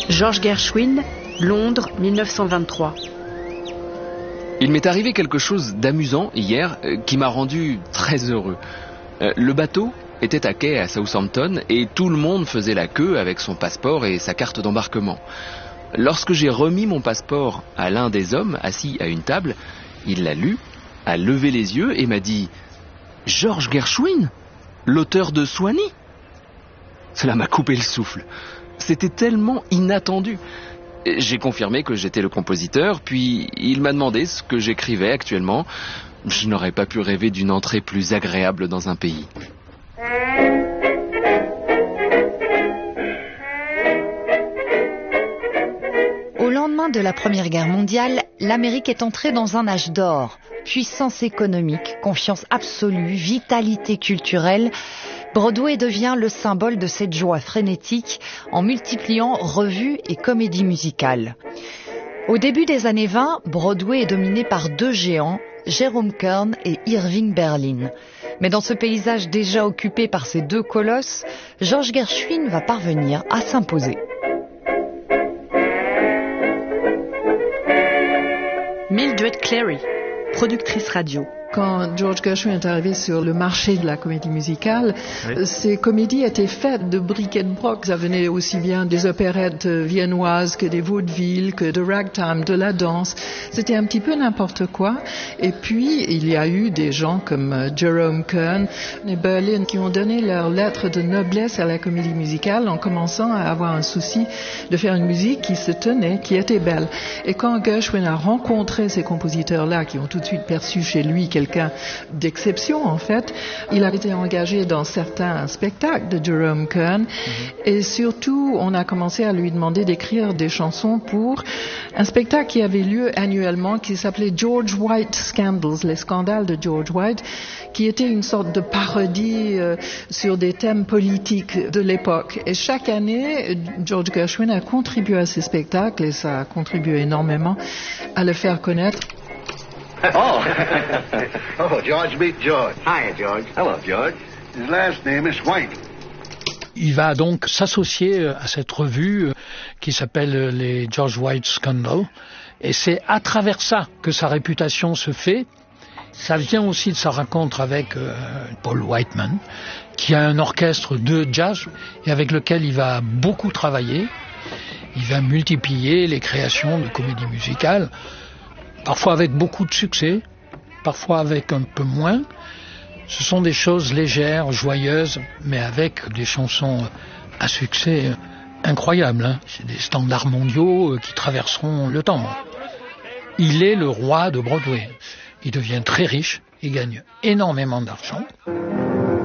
George Gershwin, Londres, 1923. Il m'est arrivé quelque chose d'amusant hier qui m'a rendu très heureux. Le bateau était à quai à Southampton et tout le monde faisait la queue avec son passeport et sa carte d'embarquement. Lorsque j'ai remis mon passeport à l'un des hommes assis à une table, il l'a lu, a levé les yeux et m'a dit « George Gershwin, l'auteur de Swanee ?» Cela m'a coupé le souffle. C'était tellement inattendu. J'ai confirmé que j'étais le compositeur, puis il m'a demandé ce que j'écrivais actuellement. Je n'aurais pas pu rêver d'une entrée plus agréable dans un pays. Au lendemain de la Première Guerre mondiale, l'Amérique est entrée dans un âge d'or. Puissance économique, confiance absolue, vitalité culturelle. Broadway devient le symbole de cette joie frénétique en multipliant revues et comédies musicales. Au début des années 20, Broadway est dominé par deux géants, Jerome Kern et Irving Berlin. Mais dans ce paysage déjà occupé par ces deux colosses, George Gershwin va parvenir à s'imposer. Mildred Clary, productrice radio. Quand George Gershwin est arrivé sur le marché de la comédie musicale, ces comédies étaient faites de bric et de broc. Ça venait aussi bien des opérettes viennoises que des vaudevilles, que de ragtime, de la danse. C'était un petit peu n'importe quoi. Et puis, il y a eu des gens comme Jerome Kern et Berlin qui ont donné leur lettre de noblesse à la comédie musicale en commençant à avoir un souci de faire une musique qui se tenait, qui était belle. Et quand Gershwin a rencontré ces compositeurs-là qui ont tout de suite perçu chez lui quelqu'un d'exception en fait, il a été engagé dans certains spectacles de Jerome Kern et surtout on a commencé à lui demander d'écrire des chansons pour un spectacle qui avait lieu annuellement qui s'appelait George White Scandals, les scandales de George White, qui était une sorte de parodie sur des thèmes politiques de l'époque. Et chaque année, George Gershwin a contribué à ces spectacles et ça a contribué énormément à le faire connaître. Oh. Oh, George, meet George. Hi, George. Hello, George. His last name is White. Il va donc s'associer à cette revue qui s'appelle les George White Scandals. Et c'est à travers ça que sa réputation se fait. Ça vient aussi de sa rencontre avec Paul Whiteman, qui a un orchestre de jazz et avec lequel il va beaucoup travailler. Il va multiplier les créations de comédies musicales. Parfois avec beaucoup de succès, parfois avec un peu moins. Ce sont des choses légères, joyeuses, mais avec des chansons à succès incroyables. Hein. C'est des standards mondiaux qui traverseront le temps. Il est le roi de Broadway. Il devient très riche, il gagne énormément d'argent.